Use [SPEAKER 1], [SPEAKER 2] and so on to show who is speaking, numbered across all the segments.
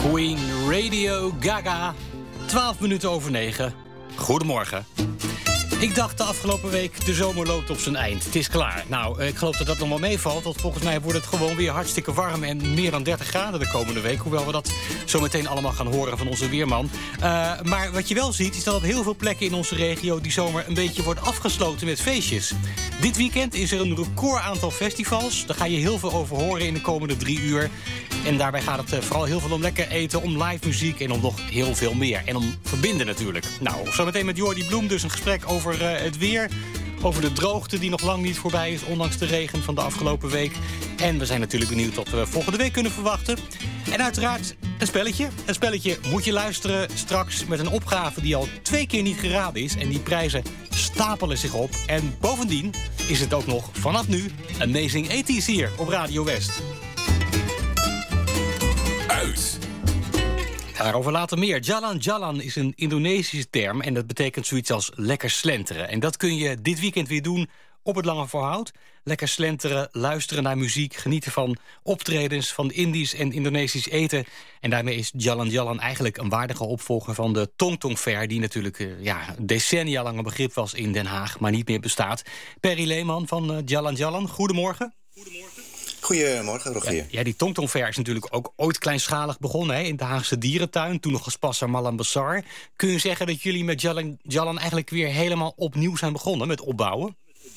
[SPEAKER 1] Queen, Radio Gaga, 12 minuten over 9. Goedemorgen. Ik dacht de afgelopen week, de zomer loopt op zijn eind. Het is klaar. Nou, ik geloof dat dat nog wel meevalt. Want volgens mij wordt het gewoon weer hartstikke warm en meer dan 30 graden de komende week. Hoewel we dat zo meteen allemaal gaan horen van onze weerman. Maar wat je wel ziet, is dat op heel veel plekken in onze regio die zomer een beetje wordt afgesloten met feestjes. Dit weekend is er een record aantal festivals. Daar ga je heel veel over horen in de komende 3 uur. En daarbij gaat het vooral heel veel om lekker eten, om live muziek en om nog heel veel meer. En om verbinden natuurlijk. Nou, zometeen met Jordi Bloem dus een gesprek over het weer. Over de droogte die nog lang niet voorbij is, ondanks de regen van de afgelopen week. En we zijn natuurlijk benieuwd wat we volgende week kunnen verwachten. En uiteraard een spelletje. Een spelletje moet je luisteren straks met een opgave die al 2 keer niet geraden is. En die prijzen stapelen zich op. En bovendien is het ook nog vanaf nu Amazing 80's hier op Radio West.
[SPEAKER 2] Uit.
[SPEAKER 1] Daarover later meer. Jalan-jalan is een Indonesische term en dat betekent zoiets als lekker slenteren. En dat kun je dit weekend weer doen op het Lange Voorhout. Lekker slenteren, luisteren naar muziek, genieten van optredens van Indisch en Indonesisch eten. En daarmee is Jalan-jalan eigenlijk een waardige opvolger van de Tongtong Fair, die natuurlijk decennia lang een begrip was in Den Haag, maar niet meer bestaat. Perry Leeman van Jalan-jalan, goedemorgen.
[SPEAKER 3] Goedemorgen, Rogier.
[SPEAKER 1] Ja, die Tongtong Fair is natuurlijk ook ooit kleinschalig begonnen, hè, in de Haagse dierentuin. Toen nog als Pasar Malam Besar. Kun je zeggen dat jullie met Jalan eigenlijk weer helemaal opnieuw zijn begonnen met opbouwen?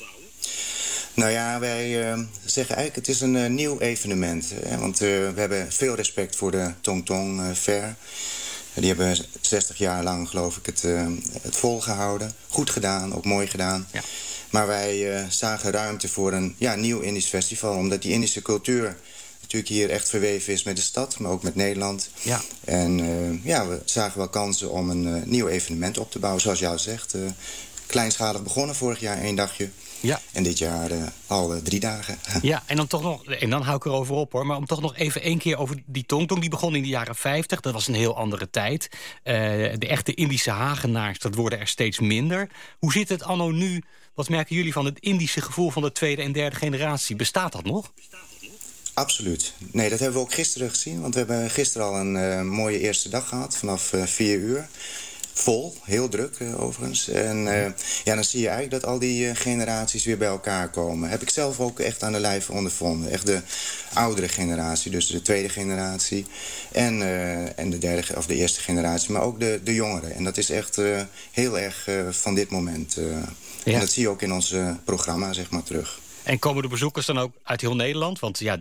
[SPEAKER 3] Nou ja, wij zeggen eigenlijk het is een nieuw evenement. Want we hebben veel respect voor de Tongtong Fair. Die hebben 60 jaar lang, geloof ik, het volgehouden. Goed gedaan, ook mooi gedaan. Ja. Maar wij zagen ruimte voor een nieuw Indisch festival. Omdat die Indische cultuur natuurlijk hier echt verweven is met de stad, maar ook met Nederland. Ja. En we zagen wel kansen om een nieuw evenement op te bouwen. Zoals jou zegt, kleinschalig begonnen vorig jaar 1 dagje. Ja. En dit jaar al 3 dagen. Ja,
[SPEAKER 1] en dan toch nog, en dan hou ik erover op hoor, maar om toch nog even 1 keer over die Tongtong. Die begon in de jaren 50, dat was een heel andere tijd. De echte Indische Hagenaars, dat worden er steeds minder. Hoe zit het anno nu? Wat merken jullie van het Indische gevoel van de 2e en 3e generatie? Bestaat dat nog?
[SPEAKER 3] Absoluut. Nee, dat hebben we ook gisteren gezien. Want we hebben gisteren al een mooie eerste dag gehad, vanaf 4 uur. Vol, heel druk overigens. En dan zie je eigenlijk dat al die generaties weer bij elkaar komen. Heb ik zelf ook echt aan de lijve ondervonden. Echt de oudere generatie, dus de 2e generatie. En de 3e of de 1e generatie, maar ook de jongeren. En dat is echt heel erg van dit moment. Ja. En dat zie je ook in ons programma, zeg maar, terug.
[SPEAKER 1] En komen de bezoekers dan ook uit heel Nederland? Want ja, de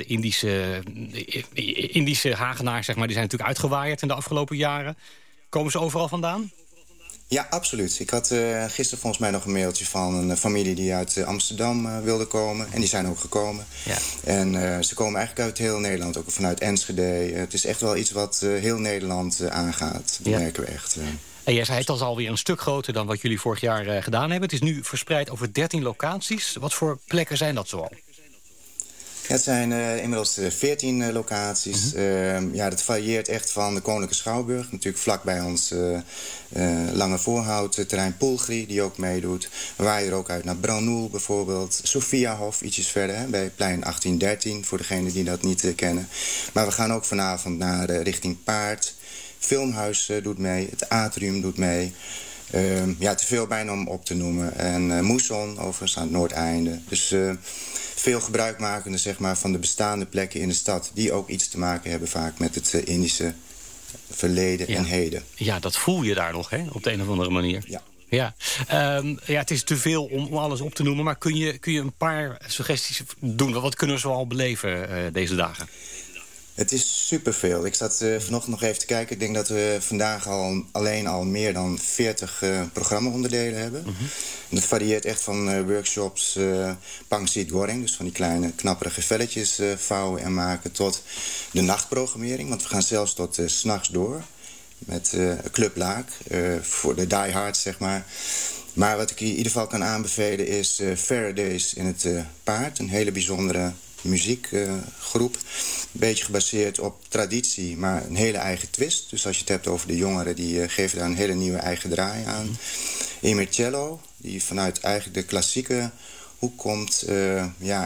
[SPEAKER 1] Indische Hagenaars, zeg maar, die zijn natuurlijk uitgewaaid in de afgelopen jaren. Komen ze overal vandaan?
[SPEAKER 3] Ja, absoluut. Ik had gisteren volgens mij nog een mailtje van een familie die uit Amsterdam wilde komen. En die zijn ook gekomen. Ja. En ze komen eigenlijk uit heel Nederland, ook vanuit Enschede. Het is echt wel iets wat heel Nederland aangaat. Dat merken we echt.
[SPEAKER 1] En jij zei het al alweer een stuk groter dan wat jullie vorig jaar gedaan hebben. Het is nu verspreid over 13 locaties. Wat voor plekken zijn dat zoal?
[SPEAKER 3] Ja, het zijn inmiddels 14 locaties. Dat varieert echt van de Koninklijke Schouwburg. Natuurlijk vlak bij ons Lange Voorhout, terrein Poelgri, die ook meedoet. We waaien er ook uit naar Branoel bijvoorbeeld. Sophiahof, ietsjes verder, bij plein 1813, voor degenen die dat niet kennen. Maar we gaan ook vanavond naar richting Paard. Filmhuis doet mee, het Atrium doet mee. Te veel bijna om op te noemen. En Moesson, overigens aan het Noordeinde. Dus veel gebruikmakende, zeg maar, van de bestaande plekken in de stad, die ook iets te maken hebben vaak met het Indische verleden en heden. Ja, dat voel je daar nog, hè, op de een of andere manier. Ja. Het is te veel om alles op te noemen, maar kun je een paar suggesties doen? Wat kunnen we zo al beleven deze dagen? Het is superveel. Ik zat vanochtend nog even te kijken. Ik denk dat we vandaag alleen al meer dan 40 programma-onderdelen hebben. Mm-hmm. En dat varieert echt van workshops, pangsit goreng, dus van die kleine knapperige velletjes vouwen en maken, tot de nachtprogrammering. Want we gaan zelfs tot 's nachts door met Club Laak, voor de diehards, zeg maar. Maar wat ik in ieder geval kan aanbevelen is Faradays in het Paard. Een hele bijzondere muziekgroep. Een beetje gebaseerd op traditie, maar een hele eigen twist. Dus als je het hebt over de jongeren, die geven daar een hele nieuwe eigen draai aan. Emir Cello, die vanuit eigenlijk de klassieke hoek komt. En ook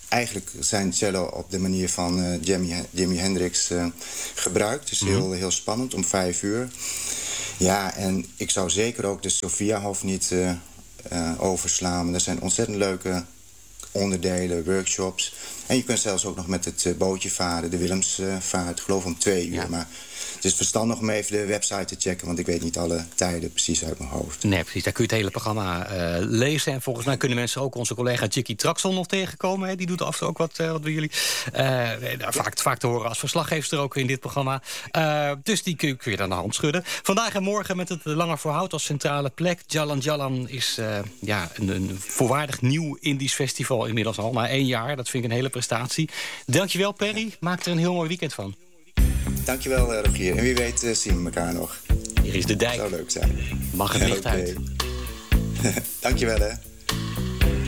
[SPEAKER 3] eigenlijk zijn cello op de manier van Jimi Hendrix gebruikt. Dus heel spannend, om 5 uur. Ja, en ik zou zeker ook de Sophiahof niet overslaan. Er zijn ontzettend leuke onderdelen, workshops. En je kunt zelfs ook nog met het bootje varen, de Willemsvaart, geloof om 2 uur. Ja. Maar het is verstandig om even de website te checken, want ik weet niet alle tijden precies uit mijn hoofd.
[SPEAKER 1] Nee, precies. Daar kun je het hele programma lezen. En volgens mij kunnen mensen ook onze collega Chicky Traxel nog tegenkomen. Hè? Die doet af en toe ook wat bij jullie. Vaak te horen als verslaggever ook in dit programma. Dus die kun je dan naar hand schudden. Vandaag en morgen met het Lange Voorhout als centrale plek. Jalan Jalan is een volwaardig nieuw Indisch festival inmiddels al. Na 1 jaar. Dat vind ik een hele prestatie. Dankjewel, Perry. Maak er een heel mooi weekend van.
[SPEAKER 3] Dankjewel, Rogier. En wie weet zien we elkaar nog.
[SPEAKER 1] Hier is de dijk.
[SPEAKER 3] Zou leuk zijn.
[SPEAKER 1] Mag het licht uit.
[SPEAKER 3] Dankjewel, hè.